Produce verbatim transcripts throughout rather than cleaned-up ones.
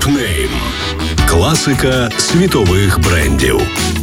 Топ-нейм. Класика світових брендів.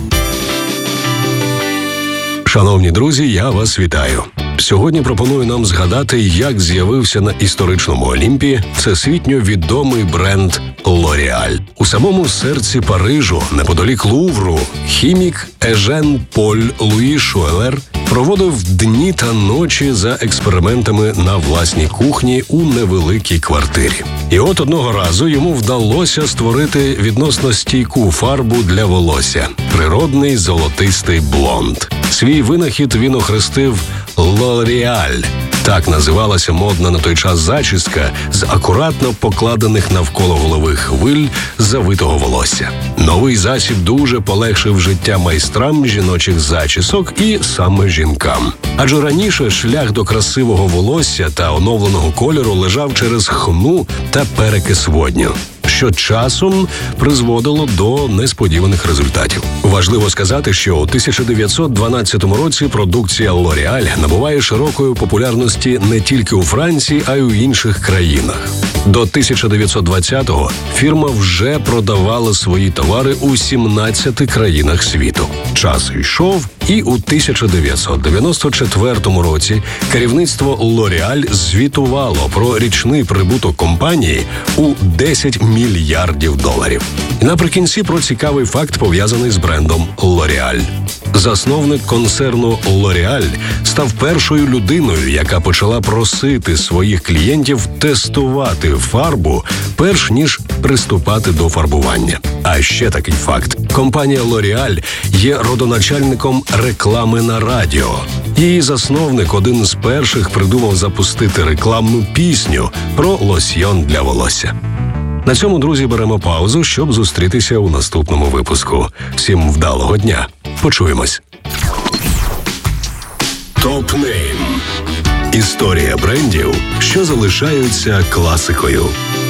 Шановні друзі, я вас вітаю. Сьогодні пропоную нам згадати, як з'явився на історичному Олімпі всесвітньо відомий бренд L'Oréal. У самому серці Парижу, неподалік Лувру, хімік Ежен Поль Луї Шуелер проводив дні та ночі за експериментами на власній кухні у невеликій квартирі. І от одного разу йому вдалося створити відносно стійку фарбу для волосся – природний золотистий блонд. Свій винахід він охрестив L'Oréal. Так називалася модна на той час зачіска з акуратно покладених навколо голови хвиль завитого волосся. Новий засіб дуже полегшив життя майстрам жіночих зачісок і саме жінкам. Адже раніше шлях до красивого волосся та оновленого кольору лежав через хну та перекис водню, що часом призводило до несподіваних результатів. Важливо сказати, що у тисяча дев'ятсот дванадцятому році продукція L'Oréal набуває широкої популярності не тільки у Франції, а й у інших країнах. До тисяча дев'ятсот двадцятого фірма вже продавала свої товари у сімнадцяти країнах світу. Час йшов, і у тисяча дев'ятсот дев'яносто четвертому році керівництво L'Oréal звітувало про річний прибуток компанії у десять мільярдів доларів. І наприкінці про цікавий факт, пов'язаний з брендом L'Oréal. Засновник концерну L'Oréal став першою людиною, яка почала просити своїх клієнтів тестувати фарбу, перш ніж приступати до фарбування. А ще такий факт. Компанія L'Oréal є родоначальником реклами на радіо. Її засновник один з перших придумав запустити рекламну пісню про лосьйон для волосся. На цьому, друзі, беремо паузу, щоб зустрітися у наступному випуску. Всім вдалого дня. Почуємось. Топ-нейм. Історія брендів, що залишаються класикою.